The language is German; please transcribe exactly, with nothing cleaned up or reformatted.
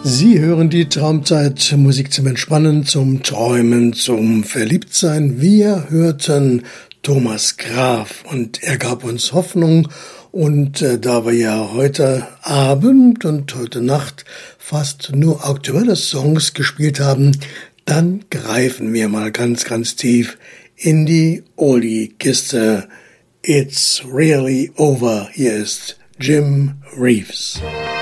Sie hören die Traumzeit, Musik zum Entspannen, zum Träumen, zum Verliebtsein. Wir hörten Thomas Graf und er gab uns Hoffnung. Und äh, da wir ja heute Abend und heute Nacht fast nur aktuelle Songs gespielt haben, dann greifen wir mal ganz, ganz tief in die Oldie-Kiste. It's really over. Hier ist Jim Reeves.